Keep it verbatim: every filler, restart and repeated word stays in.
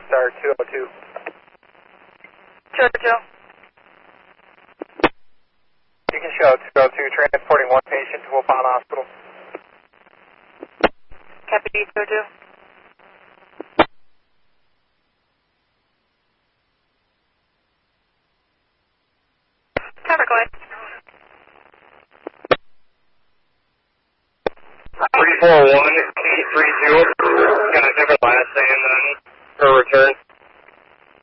Star two oh two. two oh two. You can show two oh two, transporting one patient to Waupun Hospital. Copy two oh two. Cover, go ahead. three four one, eight three two, gonna have a last and then for return.